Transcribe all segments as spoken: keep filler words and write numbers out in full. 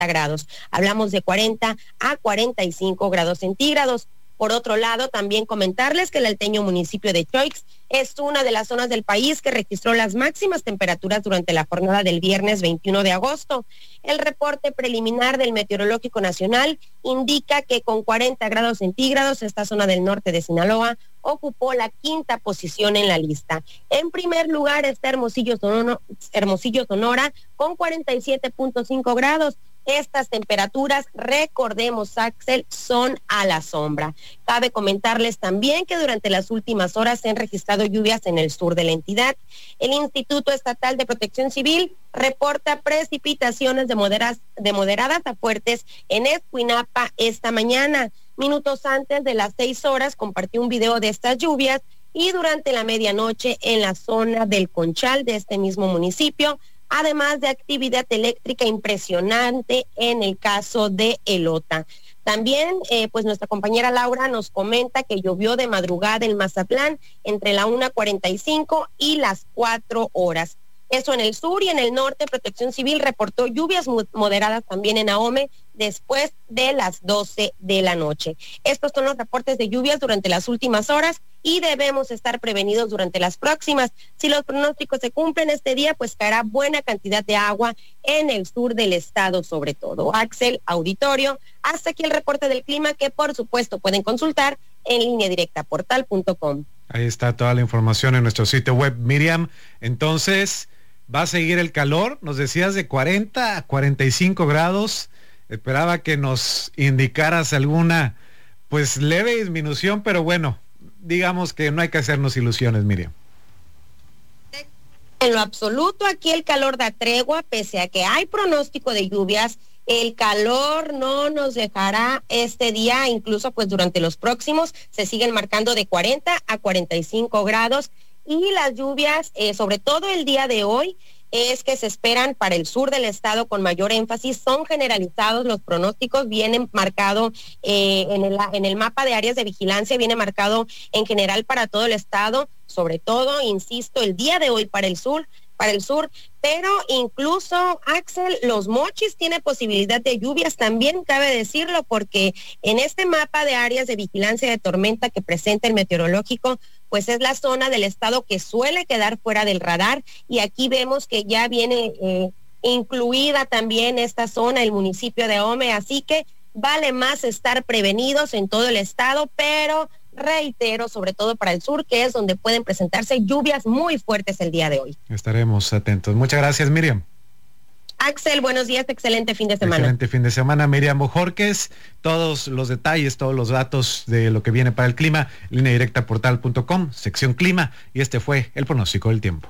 grados. Hablamos de cuarenta a cuarenta y cinco grados centígrados. Por otro lado, también comentarles que el alteño municipio de Choix es una de las zonas del país que registró las máximas temperaturas durante la jornada del viernes veintiuno de agosto. El reporte preliminar del Meteorológico Nacional indica que con cuarenta grados centígrados esta zona del norte de Sinaloa ocupó la quinta posición en la lista. En primer lugar está Hermosillo, Sonora, Hermosillo, Sonora con cuarenta y siete punto cinco grados. Estas temperaturas, recordemos, Axel, son a la sombra. Cabe comentarles también que durante las últimas horas se han registrado lluvias en el sur de la entidad. El Instituto Estatal de Protección Civil reporta precipitaciones de moderadas, de moderadas a fuertes en Escuinapa esta mañana. Minutos antes de las seis horas compartió un video de estas lluvias y durante la medianoche en la zona del Conchal de este mismo municipio, además de actividad eléctrica impresionante en el caso de Elota. También, eh, pues nuestra compañera Laura nos comenta que llovió de madrugada en Mazatlán entre la una cuarenta y cinco y las cuatro horas. Eso en el sur y en el norte. Protección Civil reportó lluvias moderadas también en Ahome después de las doce de la noche. Estos son los reportes de lluvias durante las últimas horas y debemos estar prevenidos durante las próximas. Si los pronósticos se cumplen este día, pues caerá buena cantidad de agua en el sur del estado sobre todo. Axel, auditorio, hasta aquí el reporte del clima que por supuesto pueden consultar en línea directa portal punto com. Ahí está toda la información en nuestro sitio web. Miriam, entonces, ¿va a seguir el calor? Nos decías de cuarenta a cuarenta y cinco grados. Esperaba que nos indicaras alguna, pues, leve disminución, pero bueno, digamos que no hay que hacernos ilusiones, Miriam. En lo absoluto, aquí el calor da tregua, pese a que hay pronóstico de lluvias. El calor no nos dejará este día, incluso pues durante los próximos, se siguen marcando de cuarenta a cuarenta y cinco grados. Y las lluvias, eh, sobre todo el día de hoy, es que se esperan para el sur del estado con mayor énfasis, son generalizados, los pronósticos vienen marcado eh, en, el, en el mapa de áreas de vigilancia, viene marcado en general para todo el estado, sobre todo, insisto, el día de hoy para el sur, para el sur, pero incluso, Axel, Los Mochis tiene posibilidad de lluvias también, cabe decirlo, porque en este mapa de áreas de vigilancia de tormenta que presenta el meteorológico, pues es la zona del estado que suele quedar fuera del radar, y aquí vemos que ya viene eh, incluida también esta zona, el municipio de Ahome, así que vale más estar prevenidos en todo el estado, pero reitero, sobre todo para el sur, que es donde pueden presentarse lluvias muy fuertes el día de hoy. Estaremos atentos. Muchas gracias, Miriam. Axel, buenos días, excelente fin de semana. Excelente fin de semana, Miriam Bojorquez. Todos los detalles, todos los datos de lo que viene para el clima, línea directa portal punto com, sección clima, y este fue el pronóstico del tiempo.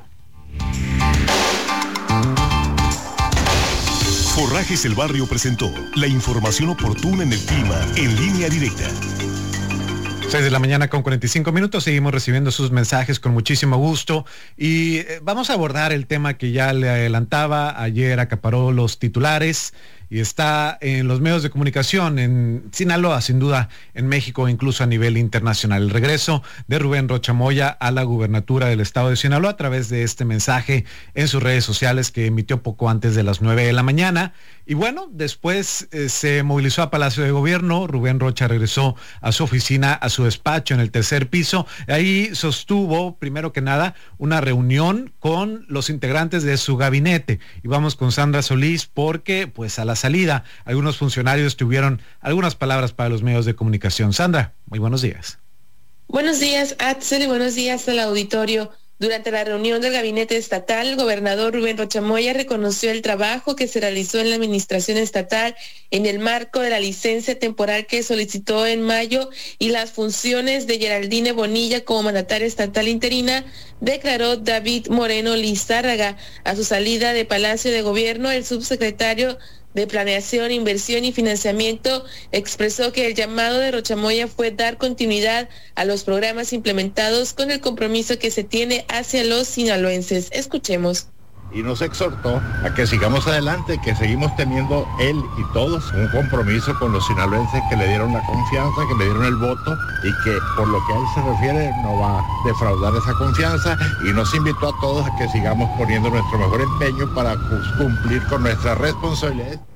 Forrajes El Barrio presentó la información oportuna en el clima en línea directa. seis de la mañana con cuarenta y cinco minutos, seguimos recibiendo sus mensajes con muchísimo gusto y eh, vamos a abordar el tema que ya le adelantaba, ayer acaparó los titulares y está en los medios de comunicación en Sinaloa, sin duda en México, incluso a nivel internacional. El regreso de Rubén Rocha Moya a la gubernatura del estado de Sinaloa a través de este mensaje en sus redes sociales que emitió poco antes de las nueve de la mañana. Y bueno, después eh, se movilizó a Palacio de Gobierno. Rubén Rocha regresó a su oficina, a su despacho en el tercer piso. Ahí sostuvo, primero que nada, una reunión con los integrantes de su gabinete. Y vamos con Sandra Solís porque, pues, a la salida, algunos funcionarios tuvieron algunas palabras para los medios de comunicación. Sandra, muy buenos días. Buenos días, Axel, y buenos días al auditorio. Durante la reunión del gabinete estatal, el gobernador Rubén Rocha Moya reconoció el trabajo que se realizó en la administración estatal en el marco de la licencia temporal que solicitó en mayo y las funciones de Geraldine Bonilla como mandataria estatal interina, declaró David Moreno Lizárraga. A su salida de Palacio de Gobierno, el subsecretario de Planeación, Inversión y Financiamiento expresó que el llamado de Rocha Moya fue dar continuidad a los programas implementados con el compromiso que se tiene hacia los sinaloenses. Escuchemos. Y nos exhortó a que sigamos adelante, que seguimos teniendo él y todos un compromiso con los sinaloenses que le dieron la confianza, que le dieron el voto y que por lo que a él se refiere no va a defraudar esa confianza, y nos invitó a todos a que sigamos poniendo nuestro mejor empeño para cumplir con nuestras responsabilidades.